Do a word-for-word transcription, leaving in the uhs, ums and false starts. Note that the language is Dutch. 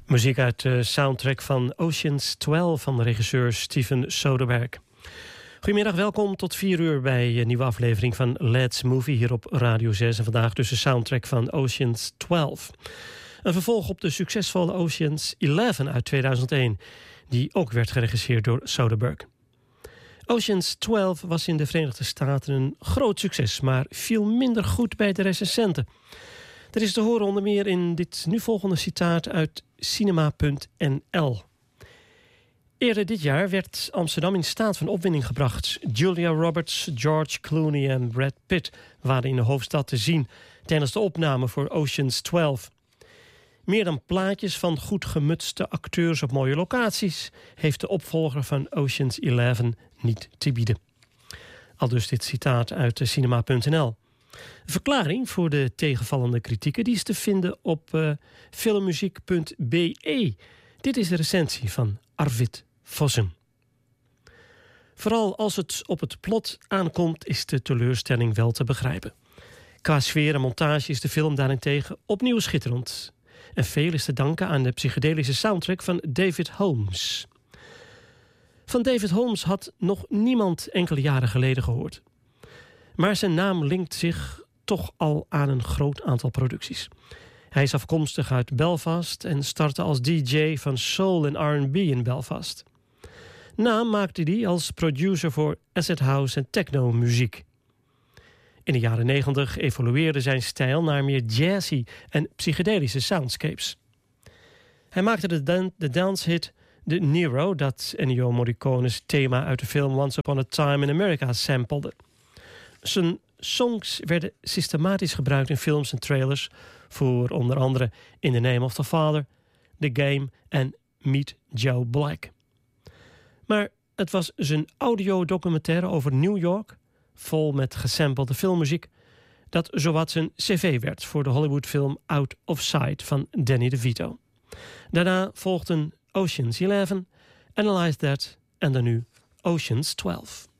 Muziek uit de soundtrack van Ocean's twaalf van de regisseur Steven Soderbergh. Goedemiddag, welkom tot vier uur bij een nieuwe aflevering van Let's Movie hier op Radio zes. En vandaag dus de soundtrack van Ocean's twaalf. Een vervolg op de succesvolle Ocean's elf uit tweeduizend één, die ook werd geregisseerd door Soderbergh. Ocean's twaalf was in de Verenigde Staten een groot succes, maar viel minder goed bij de recensenten. Dat is te horen onder meer in dit nu volgende citaat uit cinema punt n l. Eerder dit jaar werd Amsterdam in staat van opwinding gebracht. Julia Roberts, George Clooney en Brad Pitt waren in de hoofdstad te zien tijdens de opname voor Ocean's twaalf. Meer dan plaatjes van goed gemutste acteurs op mooie locaties heeft de opvolger van Ocean's elf niet te bieden. Aldus dit citaat uit cinema punt n l. Een verklaring voor de tegenvallende kritieken die is te vinden op uh, filmmuziek punt b e. Dit is de recensie van Arvid Vossen. Vooral als het op het plot aankomt is de teleurstelling wel te begrijpen. Qua sfeer en montage is de film daarentegen opnieuw schitterend. En veel is te danken aan de psychedelische soundtrack van David Holmes. Van David Holmes had nog niemand enkele jaren geleden gehoord. Maar zijn naam linkt zich toch al aan een groot aantal producties. Hij is afkomstig uit Belfast en startte als D J van soul en R en B in Belfast. Naam maakte hij als producer voor acid house en techno muziek. In de jaren negentig evolueerde zijn stijl naar meer jazzy en psychedelische soundscapes. Hij maakte de, dan- de dancehit The Nero, dat Ennio Morricone's thema uit de film Once Upon a Time in America samplede. Zijn songs werden systematisch gebruikt in films en trailers voor onder andere In the Name of the Father, The Game en Meet Joe Black. Maar het was zijn audiodocumentaire over New York, vol met gesampelde filmmuziek, dat zowat zijn cv werd voor de Hollywoodfilm Out of Sight van Danny DeVito. Daarna volgden Ocean's elf, Analyze That en dan nu Ocean's twaalf.